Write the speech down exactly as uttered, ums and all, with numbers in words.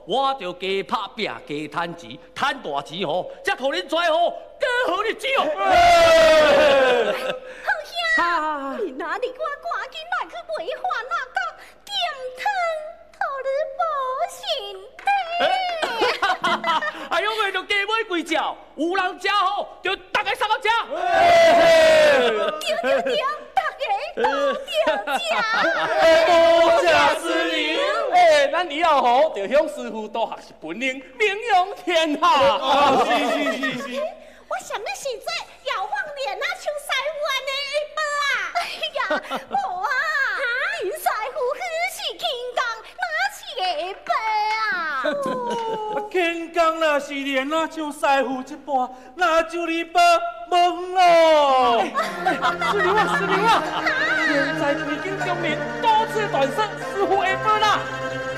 我就加拍拼，加趁钱，趁大钱吼，才互恁跩吼过好日子哦。 好兄，你哪里我赶紧来去买花那个甜汤，互你保身体。 哎呦，为着加买几只，有人食吼，就大家送我食。 对对对，大家都着食。 多谢师爷。哎，咱以后吼，就向师傅多学习本领，名扬天下。 哦，是是是是。 我什么时阵要放脸啊，像师傅安尼一辈啊？哎呀，无啊，因师傅许是轻功，哪是下辈啊？ 轻功若是练啊，像师傅这般，那就你帮忙咯。 师娘啊，师娘啊，现在已经证明多次断失师傅下辈啦。